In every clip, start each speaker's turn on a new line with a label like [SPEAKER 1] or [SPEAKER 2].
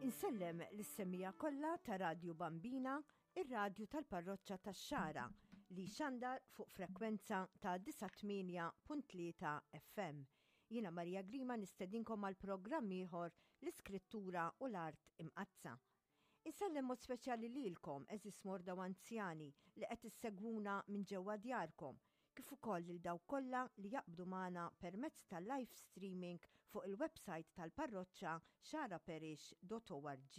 [SPEAKER 1] Insellem l-semmija kollha ta' Radio Bambina, ir-radju tal-parroċċa tax-Xara li xandar fuq frekwenza ta' 98.3 FM. Jiena Marija Grima nistedinkom għal programm ieħor l-iskrittura u l-art imqazza. Insellem mod speċjali lilkom eżis morda u anzjani li qed issegwuna minn ġewwa djarkom, kif ukoll lil dawk kollha li jaqbdu magħna permezz tal-live streaming fuq il-website tal-parroċċa xaraparish.org.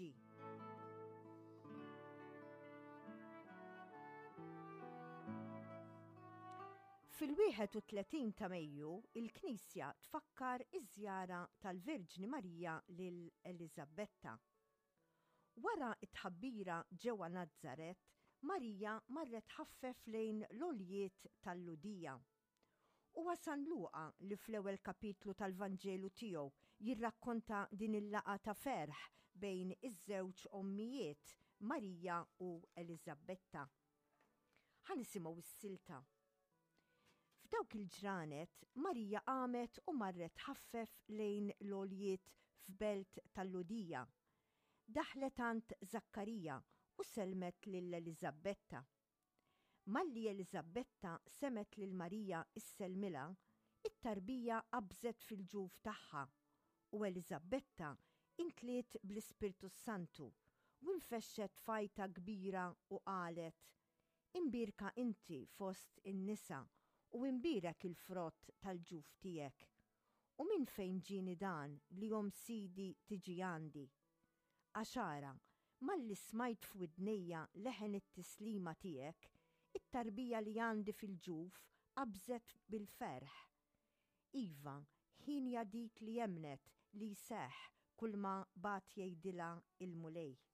[SPEAKER 1] Fil-31 ta' Mejju, il-Knisja tfakkar iż-żjara tal-Verġni Marija lil Elisabetta. Wara it-tħabbira ġewwa Nażaret, Marija marret ħaffef lejn l-oljiet tal-Ludija. Huwa San Luqa li fl-ewwel kapitlu tal-Vanġelu tiegħu jirrakkonta din il-laqgħa ta' ferħ bejn iż-żewġ ommijiet Marija u Elisabetta. Ħanisimgħu is-silta. F'dawk il-ġranet, Marija qamet u marret ħaffef lejn l-oljiet f'belt tal-Ludija. Daħlet għand Zakkarija u selmet lil Elisabetta. Malli Elisabetta semet lil Marija is-selmila, it-tarbija qabżet fil-ġuf tagħha u Elisabetta intliet bl-Ispirtu Santu u nfexxet fajta kbira u qalet: Imbirka inti fost in-nisa u imbirek il-frott tal-ġuf tiegħek. U minn fejn ġini dan li jom sidi tiġi għandi? Għaxara, malli smajt f'widnejja leħen it-tislima tiegħek, it-tarbija li għandi fil-ġuf qabżet bil-ferħ. Iva, ħin dik li jemnet li seħ kull ma bat jgħidilha il-mulej.